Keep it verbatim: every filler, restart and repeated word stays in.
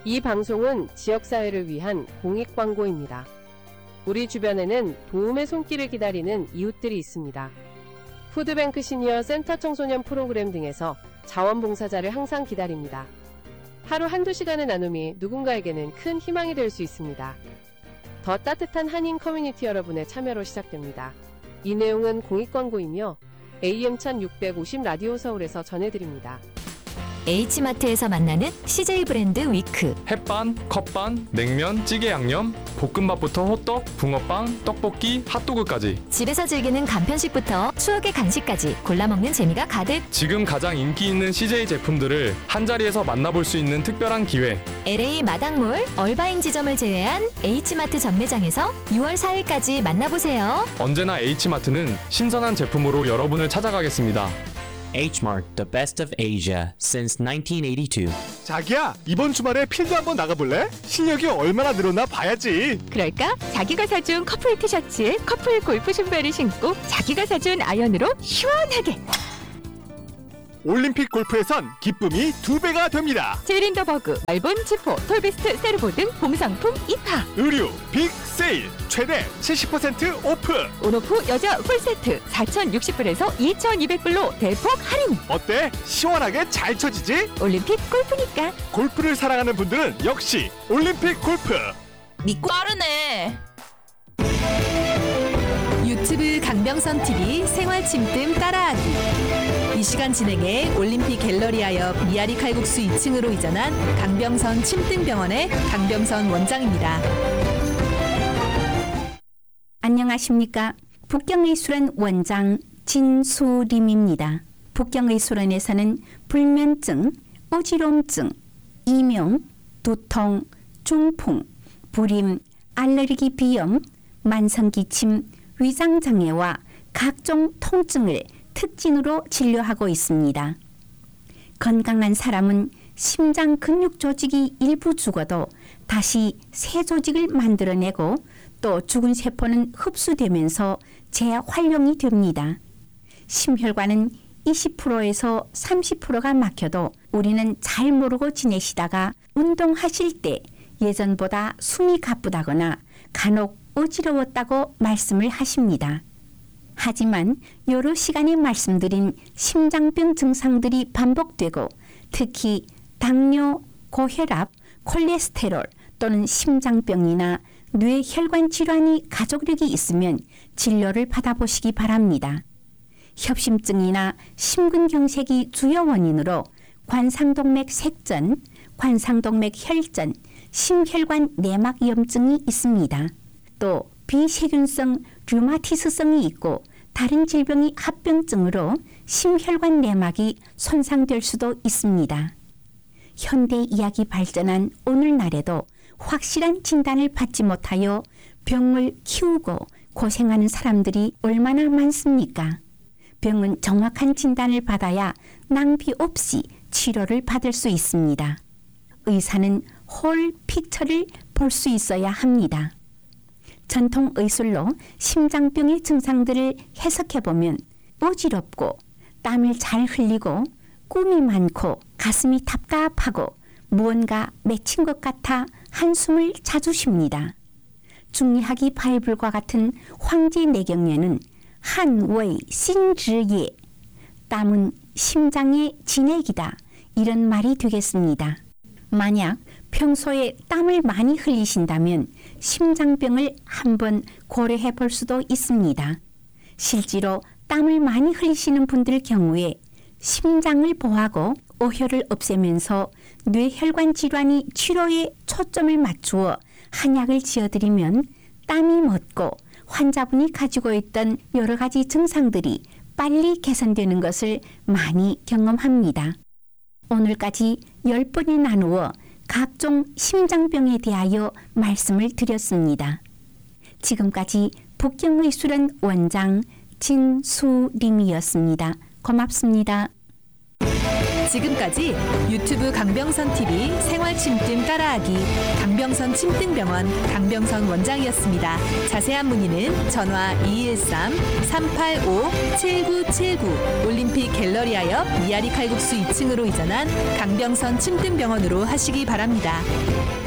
이 방송은 지역사회를 위한 공익광고입니다. 우리 주변에는 도움의 손길을 기다리는 이웃들이 있습니다. 푸드뱅크 시니어 센터 청소년 프로그램 등에서 자원봉사자를 항상 기다립니다. 하루 한두 시간의 나눔이 누군가에게는 큰 희망이 될 수 있습니다. 더 따뜻한 한인 커뮤니티 여러분의 참여로 시작됩니다. 이 내용은 공익광고이며 에이엠 천육백오십 라디오 서울에서 전해드립니다. H마트에서 만나는 씨제이 브랜드 위크. 햇반, 컵반, 냉면, 찌개 양념, 볶음밥부터 호떡, 붕어빵, 떡볶이, 핫도그까지. 집에서 즐기는 간편식부터 추억의 간식까지 골라먹는 재미가 가득. 지금 가장 인기 있는 씨제이 제품들을 한자리에서 만나볼 수 있는 특별한 기회. 엘에이 마당몰, 얼바인 지점을 제외한 H마트 전매장에서 유월 사일까지 만나보세요. 언제나 H마트는 신선한 제품으로 여러분을 찾아가겠습니다. H-Mart, the best of Asia since nineteen eighty-two. 자기야, 이번 주말에 필드 한번 나가볼래? 실력이 얼마나 늘었나 봐야지. 그럴까? 자기가 사준 커플 티셔츠에 커플 골프 신발을 신고 자기가 사준 아이언으로 시원하게. 올림픽 골프에선 기쁨이 두 배가 됩니다. 제린더 버그, 말본 지포, 톨비스트 세르보 등 봄 상품 입하. 의류 빅 세일 최대 칠십 퍼센트 오프. 온오프 여자 풀세트 사천육십 불에서 이천이백 불로 대폭 할인. 어때? 시원하게 잘 쳐지지? 올림픽 골프니까. 골프를 사랑하는 분들은 역시 올림픽 골프. 믿고 빠르네. 유튜브 강병선 티비 생활 침뜸 따라하기. 이 시간 진행해 올림픽 갤러리하여 미아리 칼국수 이 층으로 이전한 강병선 침뜸병원의 강병선 원장입니다. 안녕하십니까. 북경의술원 원장 진수림입니다. 북경의술원에서는 불면증, 어지럼증, 이명, 두통, 중풍, 불임, 알레르기 비염, 만성기침, 위장장애와 각종 통증을 특진으로 진료하고 있습니다. 건강한 사람은 심장 근육 조직이 일부 죽어도 다시 새 조직을 만들어내고 또 죽은 세포는 흡수되면서 재활용이 됩니다. 심혈관은 이십 퍼센트에서 삼십 퍼센트가 막혀도 우리는 잘 모르고 지내시다가 운동하실 때 예전보다 숨이 가쁘다거나 간혹 어지러웠다고 말씀을 하십니다. 하지만 여러 시간에 말씀드린 심장병 증상들이 반복되고 특히 당뇨, 고혈압, 콜레스테롤 또는 심장병이나 뇌혈관 질환이 가족력이 있으면 진료를 받아보시기 바랍니다. 협심증이나 심근경색이 주요 원인으로 관상동맥 색전, 관상동맥 혈전, 심혈관 내막염증이 있습니다. 또 비세균성 류마티스성이 있고 다른 질병이 합병증으로 심혈관 내막이 손상될 수도 있습니다. 현대 의학이 발전한 오늘날에도 확실한 진단을 받지 못하여 병을 키우고 고생하는 사람들이 얼마나 많습니까? 병은 정확한 진단을 받아야 낭비 없이 치료를 받을 수 있습니다. 의사는 홀 픽처를 볼 수 있어야 합니다. 전통 의술로 심장병의 증상들을 해석해보면 어지럽고 땀을 잘 흘리고 꿈이 많고 가슴이 답답하고 무언가 맺힌 것 같아 한숨을 자주 쉽니다. 중리학이 바이블과 같은 황제내경에는 한웨이 신지예, 땀은 심장의 진액이다, 이런 말이 되겠습니다. 만약 평소에 땀을 많이 흘리신다면 심장병을 한번 고려해 볼 수도 있습니다. 실제로 땀을 많이 흘리시는 분들 경우에 심장을 보호하고 오혈을 없애면서 뇌혈관 질환이 치료에 초점을 맞추어 한약을 지어드리면 땀이 멎고 환자분이 가지고 있던 여러 가지 증상들이 빨리 개선되는 것을 많이 경험합니다. 오늘까지 열 번에 나누어 각종 심장병에 대하여 말씀을 드렸습니다. 지금까지 북경의술원 원장 진수림이었습니다. 고맙습니다. 지금까지 유튜브 강병선 티비 생활침뜸 따라하기 강병선 침뜸병원 강병선 원장이었습니다. 자세한 문의는 전화 이일삼 삼팔오 칠구칠구 올림픽 갤러리아 옆 미아리 칼국수 이 층으로 이전한 강병선 침뜸병원으로 하시기 바랍니다.